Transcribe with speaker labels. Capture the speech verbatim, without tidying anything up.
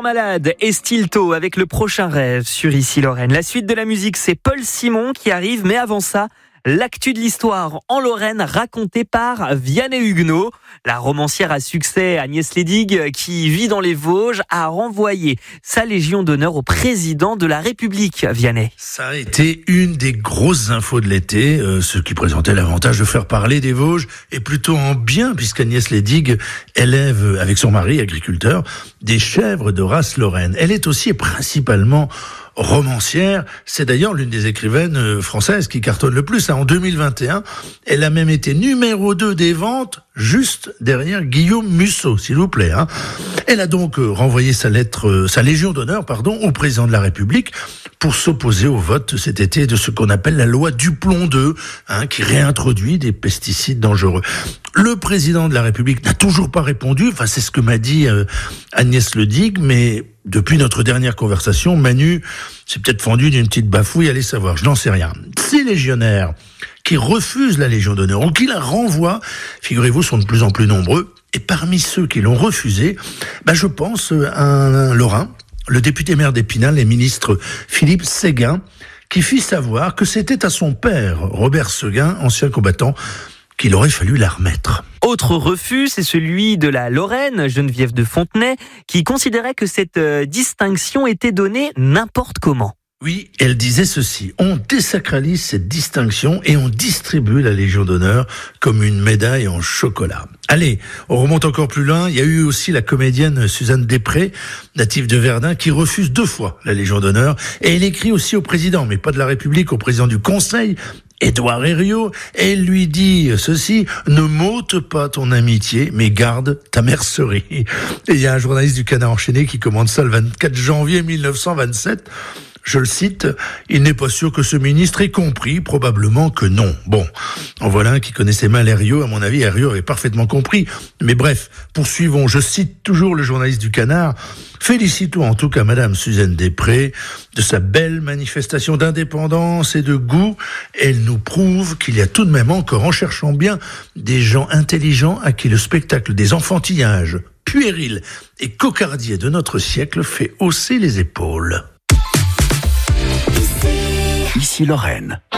Speaker 1: Cœur malade et Stilto avec le prochain rêve sur Ici Lorraine. La suite de la musique, c'est Paul Simon qui arrive, mais avant ça, l'actu de l'histoire en Lorraine racontée par Vianney Huguenot. La romancière à succès Agnès Ledig, qui vit dans les Vosges, a renvoyé sa Légion d'honneur au président de la République, Vianney.
Speaker 2: Ça a été une des grosses infos de l'été, euh, ce qui présentait l'avantage de faire parler des Vosges, et plutôt en bien, puisqu'Agnès Ledig élève, avec son mari, agriculteur, des chèvres de race lorraine. Elle est aussi et principalement romancière. C'est d'ailleurs l'une des écrivaines françaises qui cartonne le plus. En deux mille vingt et un, elle a même été numéro deux des ventes, juste derrière Guillaume Musso, s'il vous plaît. Hein. Elle a donc renvoyé sa lettre, sa Légion d'honneur, pardon, au président de la République pour s'opposer au vote cet été de ce qu'on appelle la loi Duplon deux, hein, qui réintroduit des pesticides dangereux. Le président de la République n'a toujours pas répondu. Enfin, c'est ce que m'a dit euh, Agnès Ledig, mais depuis notre dernière conversation, Manu s'est peut-être fendu d'une petite bafouille, allez savoir, je n'en sais rien. Ces légionnaires qui refusent la Légion d'honneur ou qui la renvoient, figurez-vous, sont de plus en plus nombreux. Et parmi ceux qui l'ont refusée, bah, je pense à un, un Lorrain, le député maire d'Épinal et ministre Philippe Séguin, qui fit savoir que c'était à son père, Robert Séguin, ancien combattant, qu'il aurait fallu la remettre.
Speaker 1: Autre refus, c'est celui de la Lorraine, Geneviève de Fontenay, qui considérait que cette euh, distinction était donnée n'importe comment.
Speaker 2: Oui, elle disait ceci: on désacralise cette distinction et on distribue la Légion d'honneur comme une médaille en chocolat. Allez, on remonte encore plus loin. Il y a eu aussi la comédienne Suzanne Després, native de Verdun, qui refuse deux fois la Légion d'honneur. Et elle écrit aussi au président, mais pas de la République, au président du Conseil, Édouard Herriot, et elle lui dit ceci: ne m'ôte pas ton amitié, mais garde ta mercerie. Et il y a un journaliste du Canard enchaîné qui commande ça le vingt-quatre janvier mille neuf cent vingt-sept. Je le cite: il n'est pas sûr que ce ministre ait compris, probablement que non. Bon, en voilà un qui connaissait mal Herriot. À mon avis, Herriot avait parfaitement compris. Mais bref, poursuivons. Je cite toujours le journaliste du Canard. Félicitons en tout cas Madame Suzanne Després de sa belle manifestation d'indépendance et de goût. Elle nous prouve qu'il y a tout de même encore, en cherchant bien, des gens intelligents à qui le spectacle des enfantillages puérils et cocardiers de notre siècle fait hausser les épaules.
Speaker 3: Ici Lorraine.